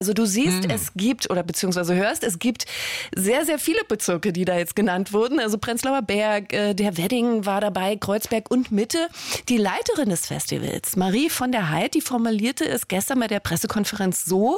Also du siehst, es gibt, oder beziehungsweise hörst, es gibt sehr, sehr viele Bezirke, die da jetzt genannt wurden. Also Prenzlauer Berg, der Wedding war dabei, Kreuzberg und Mitte. Die Leiterin des Festivals, Marie von der Heid, die formulierte es gestern bei der Pressekonferenz so: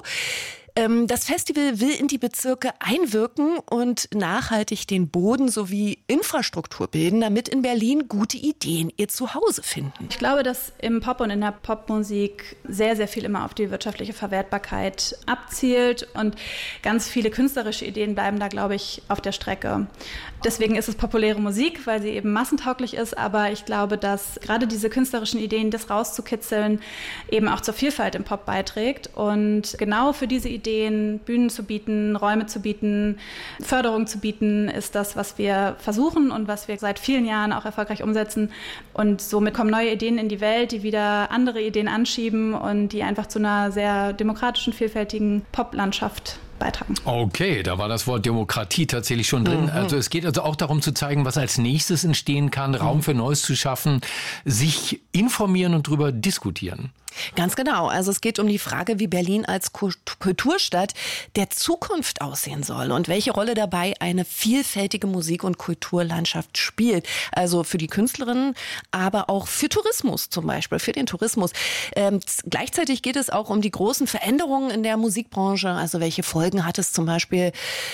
Das Festival will in die Bezirke einwirken und nachhaltig den Boden sowie Infrastruktur bilden, damit in Berlin gute Ideen ihr Zuhause finden. Ich glaube, dass im Pop und in der Popmusik sehr, sehr viel immer auf die wirtschaftliche Verwertbarkeit abzielt und ganz viele künstlerische Ideen bleiben da, glaube ich, auf der Strecke. Deswegen ist es populäre Musik, weil sie eben massentauglich ist, aber ich glaube, dass gerade diese künstlerischen Ideen, das rauszukitzeln, eben auch zur Vielfalt im Pop beiträgt und genau für diese Ideen Bühnen zu bieten, Räume zu bieten, Förderung zu bieten, ist das, was wir versuchen und was wir seit vielen Jahren auch erfolgreich umsetzen. Und somit kommen neue Ideen in die Welt, die wieder andere Ideen anschieben und die einfach zu einer sehr demokratischen, vielfältigen Poplandschaft beitragen. Okay, da war das Wort Demokratie tatsächlich schon drin. Also es geht also auch darum zu zeigen, was als nächstes entstehen kann, Raum für Neues zu schaffen, sich informieren und drüber diskutieren. Ganz genau. Also es geht um die Frage, wie Berlin als Kulturstadt der Zukunft aussehen soll und welche Rolle dabei eine vielfältige Musik- und Kulturlandschaft spielt. Also für die Künstlerinnen, aber auch für Tourismus zum Beispiel, für den Tourismus. Gleichzeitig geht es auch um die großen Veränderungen in der Musikbranche. Also welche Folgen hat es zum Beispiel,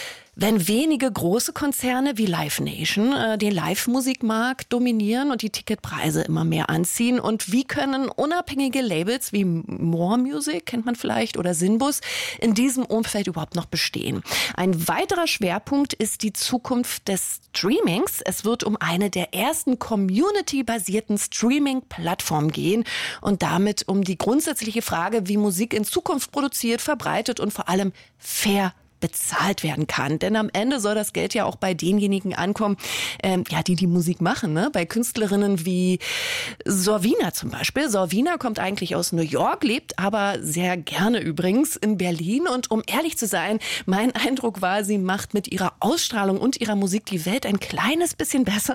wenn wenige große Konzerne wie Live Nation den Live-Musikmarkt dominieren und die Ticketpreise immer mehr anziehen? Und wie können unabhängige Labels wie More Music, kennt man vielleicht, oder Sinbus in diesem Umfeld überhaupt noch bestehen? Ein weiterer Schwerpunkt ist die Zukunft des Streamings. Es wird um eine der ersten community-basierten Streaming-Plattformen gehen und damit um die grundsätzliche Frage, wie Musik in Zukunft produziert, verbreitet und vor allem fair bezahlt werden kann. Denn am Ende soll das Geld ja auch bei denjenigen ankommen, die Musik machen. Ne? Bei Künstlerinnen wie Sorvina zum Beispiel. Sorvina kommt eigentlich aus New York, lebt aber sehr gerne übrigens in Berlin. Und um ehrlich zu sein, mein Eindruck war, sie macht mit ihrer Ausstrahlung und ihrer Musik die Welt ein kleines bisschen besser.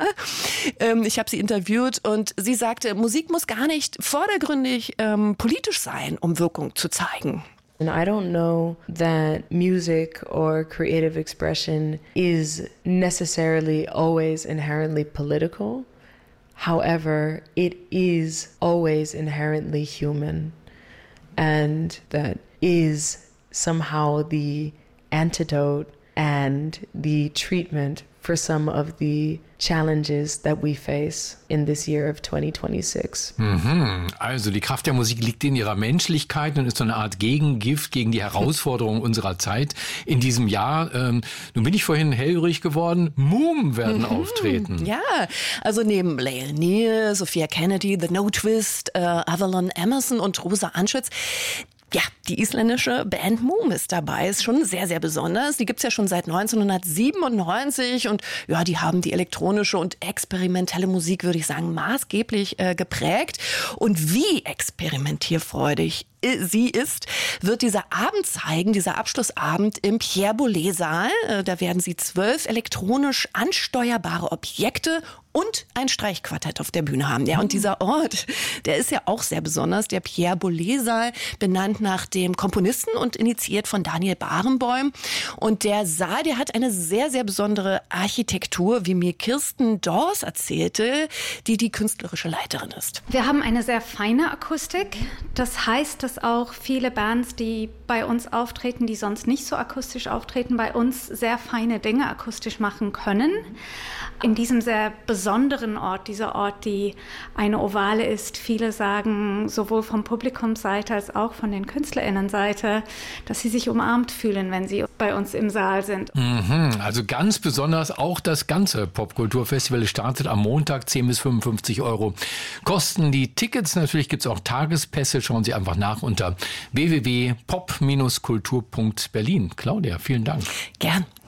Ich habe sie interviewt und sie sagte, Musik muss gar nicht vordergründig politisch sein, um Wirkung zu zeigen. And I don't know that music or creative expression is necessarily always inherently political. However, it is always inherently human. And that is somehow the antidote and the treatment for some of the challenges that we face in this year of 2026. Also die Kraft der Musik liegt in ihrer Menschlichkeit und ist so eine Art Gegengift gegen die Herausforderungen unserer Zeit in diesem Jahr. Nun bin ich vorhin hellhörig geworden. Moom werden auftreten. Ja, also neben Lael Neal, Sophia Kennedy, The No Twist, Avalon Emerson und Rosa Anschütz. Ja, die isländische Band Moom ist dabei, ist schon sehr, sehr besonders. Die gibt's ja schon seit 1997 und ja, die haben die elektronische und experimentelle Musik, würde ich sagen, maßgeblich geprägt. Und wie experimentierfreudig sie ist, wird dieser Abend zeigen, dieser Abschlussabend im Pierre Boulez-Saal. Da werden sie 12 elektronisch ansteuerbare Objekte und ein Streichquartett auf der Bühne haben. Ja, und dieser Ort, der ist ja auch sehr besonders. Der Pierre Boulez-Saal, benannt nach dem Komponisten und initiiert von Daniel Barenboim. Und der Saal, der hat eine sehr, sehr besondere Architektur, wie mir Kirsten Dors erzählte, die künstlerische Leiterin ist. Wir haben eine sehr feine Akustik. Das heißt, dass auch viele Bands, die bei uns auftreten, die sonst nicht so akustisch auftreten, bei uns sehr feine Dinge akustisch machen können. In diesem sehr besonderen Ort, dieser Ort, die eine Ovale ist, viele sagen, sowohl vom Publikumsseite als auch von den KünstlerInnenseite, dass sie sich umarmt fühlen, wenn sie bei uns im Saal sind. Also ganz besonders auch das ganze Popkulturfestival startet am Montag, 10 bis 55 Euro. Kosten die Tickets, natürlich gibt es auch Tagespässe, schauen Sie einfach nach unter www.pop-kultur.berlin. Claudia, vielen Dank. Gern.